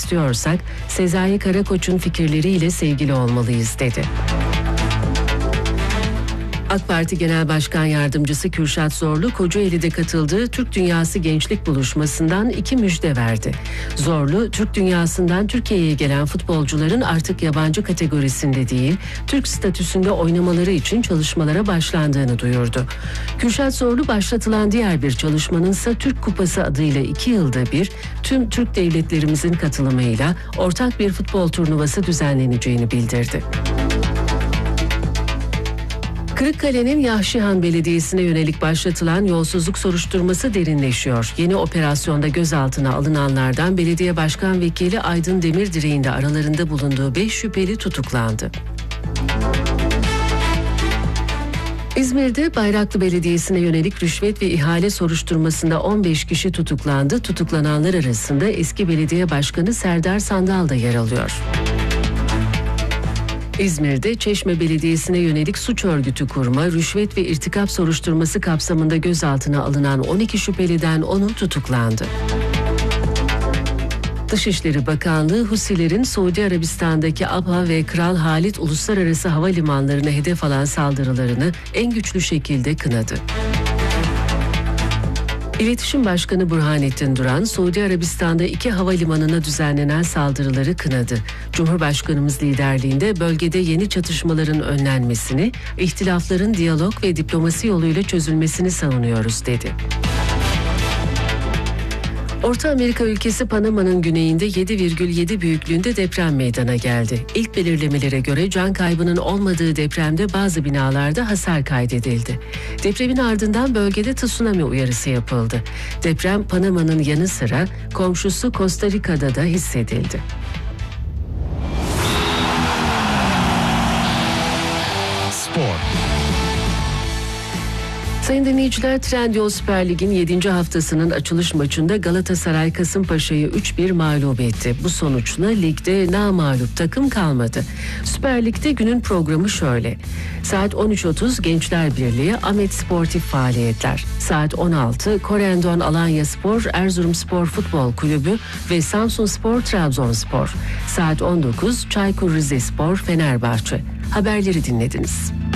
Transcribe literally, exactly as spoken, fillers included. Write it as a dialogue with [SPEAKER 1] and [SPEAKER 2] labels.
[SPEAKER 1] istiyorsak Sezai Karakoç'un fikirleriyle sevgili olmalıyız dedi. AK Parti Genel Başkan Yardımcısı Kürşat Zorlu, Kocaeli'de katıldığı Türk Dünyası Gençlik Buluşması'ndan iki müjde verdi. Zorlu, Türk dünyasından Türkiye'ye gelen futbolcuların artık yabancı kategorisinde değil, Türk statüsünde oynamaları için çalışmalara başlandığını duyurdu. Kürşat Zorlu, başlatılan diğer bir çalışmanın ise Türk Kupası adıyla iki yılda bir tüm Türk devletlerimizin katılımıyla ortak bir futbol turnuvası düzenleneceğini bildirdi. Kırıkkale'nin Yahşihan Belediyesi'ne yönelik başlatılan yolsuzluk soruşturması derinleşiyor. Yeni operasyonda gözaltına alınanlardan Belediye Başkan Vekili Aydın Demirdireğin de aralarında bulunduğu beş şüpheli tutuklandı. İzmir'de Bayraklı Belediyesi'ne yönelik rüşvet ve ihale soruşturmasında on beş kişi tutuklandı. Tutuklananlar arasında eski belediye başkanı Serdar Sandal da yer alıyor. İzmir'de Çeşme Belediyesi'ne yönelik suç örgütü kurma, rüşvet ve irtikap soruşturması kapsamında gözaltına alınan on iki şüpheliden onu tutuklandı. Dışişleri Bakanlığı, Husilerin Suudi Arabistan'daki Abha ve Kral Halid uluslararası havalimanlarına hedef alan saldırılarını en güçlü şekilde kınadı. İletişim Başkanı Burhanettin Duran, Suudi Arabistan'da iki havalimanına düzenlenen saldırıları kınadı. Cumhurbaşkanımız liderliğinde bölgede yeni çatışmaların önlenmesini, ihtilafların diyalog ve diplomasi yoluyla çözülmesini savunuyoruz dedi. Orta Amerika ülkesi Panama'nın güneyinde yedi virgül yedi büyüklüğünde deprem meydana geldi. İlk belirlemelere göre can kaybının olmadığı depremde bazı binalarda hasar kaydedildi. Depremin ardından bölgede tsunami uyarısı yapıldı. Deprem Panama'nın yanı sıra komşusu Costa Rica'da da hissedildi.
[SPEAKER 2] Spor.
[SPEAKER 1] Sayın dinleyiciler, Trendyol Süper Lig'in yedinci haftasının açılış maçında Galatasaray Kasımpaşa'yı üç bir mağlup etti. Bu sonuçla ligde namağlup takım kalmadı. Süper Lig'de günün programı şöyle. Saat on üç otuz Gençler Birliği Ahmet Sportif faaliyetler. Saat on altı Korendon Alanyaspor Erzurumspor Futbol Kulübü ve Samsunspor Trabzonspor. Saat on dokuz Çaykur Rizespor Fenerbahçe. Haberleri dinlediniz.